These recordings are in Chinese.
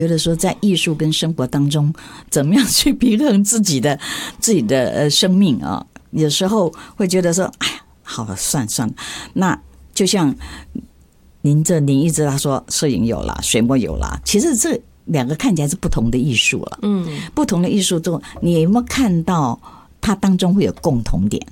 觉得说在艺术跟生活当中，怎么样去平衡自己的生命啊？有时候会觉得说，哎呀，好了，算了。那就像您一直他说，摄影有啦，水墨有啦，其实这两个看起来是不同的艺术了。不同的艺术中，你有没有看到它当中会有共同点？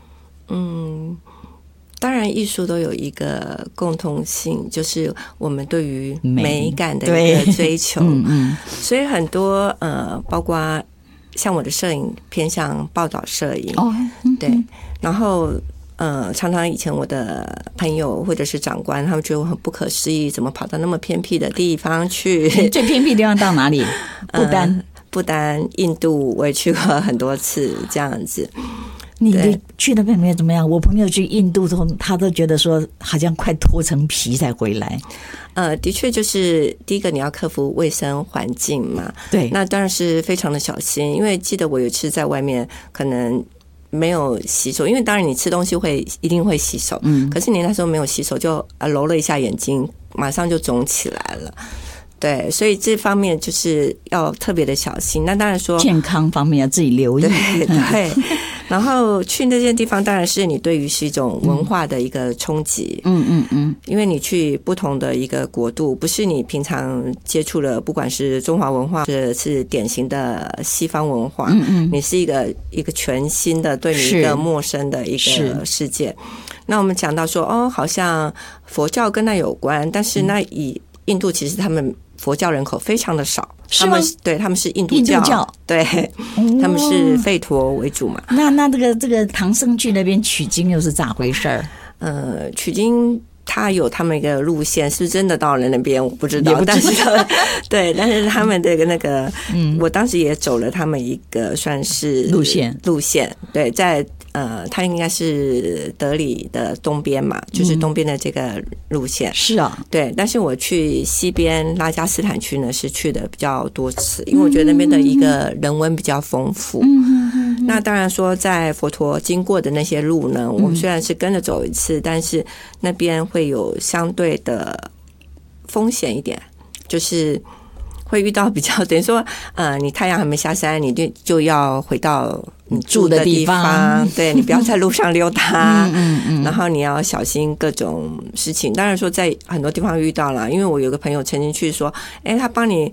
当然艺术都有一个共同性，就是我们对于美感的一个追求。所以很多包括像我的摄影偏向报道摄影。对，然后常常以前我的朋友或者是长官，他们觉得我很不可思议，怎么跑到那么偏僻的地方去？ 最偏僻的地方到哪里？ 不丹、印度，我也去过很多次，这样子。 你去那边没有怎么样？我朋友去印度之后，他都觉得说好像快脱层皮才回来。 的确就是第一个你要克服卫生环境嘛。 对， 那当然是非常的小心，因为记得我有一次在外面可能没有洗手，因为当然你吃东西一定会洗手，可是你那时候没有洗手，就揉了一下眼睛，马上就肿起来了。对，所以这方面就是要特别的小心。那当然说健康方面要自己留意。 对，然后去那些地方，当然是你对于是一种文化的一个冲击。因为你去不同的一个国度，不是你平常接触的，不管是中华文化，或者是典型的西方文化，你是一个全新的，对你一个陌生的一个世界。那我们讲到说，好像佛教跟那有关，但是那以印度其实他们佛教人口非常的少，他们是印度教，对，他们是吠陀为主嘛。 那这个唐僧去那边取经又是咋回事儿？ 取经他有他们一个路线，是不是真的到了那边我不知道，但是对，但是他们的那个，我当时也走了他们一个算是路线，对，在它应该是德里的东边嘛，就是东边的这个路线。 是啊， 对。但是我去西边拉加斯坦区呢，是去的比较多次，因为我觉得那边的一个人文比较丰富。那当然说，在佛陀经过的那些路呢，我们虽然是跟着走一次，但是那边会有相对的风险一点，就是会遇到比较等于说，你太阳还没下山，你就要回到你住的地方，对，你不要在路上溜达，然后你要小心各种事情。当然说在很多地方遇到了，因为我有个朋友曾经去说，他帮你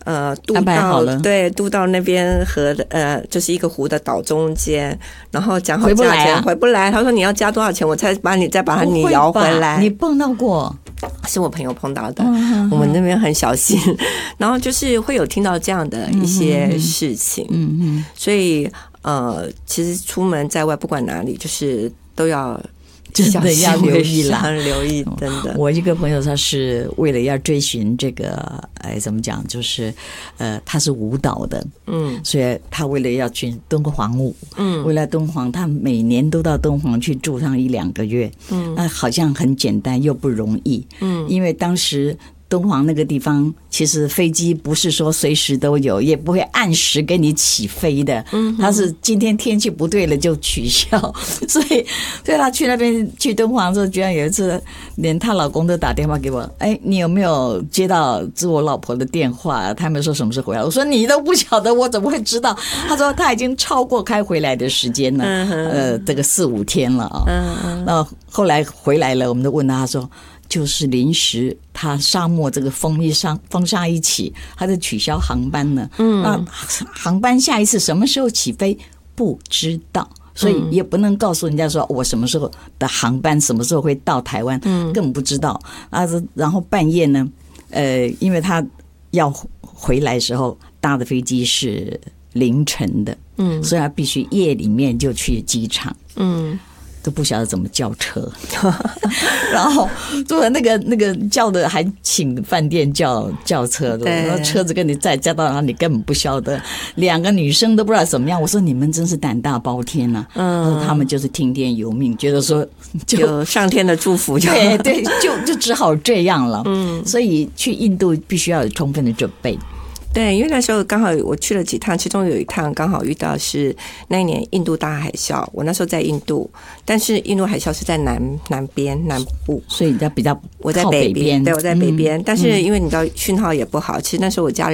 渡到那边河的就是一个湖的岛中间，然后讲好价钱回不来，他说你要加多少钱我才把你摇回来。 你碰到过？ 是我朋友碰到的，我们那边很小心，然后就是会有听到这样的一些事情，所以其实出门在外不管哪里，就是都要真的要留意啦， 留意，真的。 我一个朋友他是为了要追寻这个，怎么讲，就是他是舞蹈的，所以他为了要去敦煌舞，为了敦煌，他每年都到敦煌去住上1-2个月，那好像很简单又不容易，因为当时敦煌那个地方其实飞机不是说随时都有，也不会按时给你起飞的，它是今天天气不对了就取消，所以他去那边去敦煌的时候，居然有一次连她老公都打电话给我，你有没有接到我老婆的电话？他们说什么时候回来？我说你都不晓得，我怎么会知道？他说他已经超过开回来的时间了，这个4-5天了啊。那后来回来了，我们都问他说，就是临时他沙漠这个风沙一起，他就取消航班了。那航班下一次什么时候起飞不知道，所以也不能告诉人家说我什么时候的航班什么时候会到台湾，根本不知道。然后半夜呢，因为他要回来的时候搭的飞机是凌晨的，所以他必须夜里面就去机场。都不晓得怎么叫车，然后做了那个叫的还请饭店叫车的，然后车子跟你再加到哪里根本不晓得，2个女生都不知道怎么样。我说你们真是胆大包天啊！他们就是听天由命，觉得说就上天的祝福就， 对，就只好这样了。所以去印度必须要有充分的准备。 对，因为那时候刚好我去了几趟，其中有一趟刚好遇到是那一年印度大海啸，我那时候在印度，但是印度海啸是在南部， 所以你在比较我在北边，对，我在北边，但是因为你知道讯号也不好，其实那时候我家里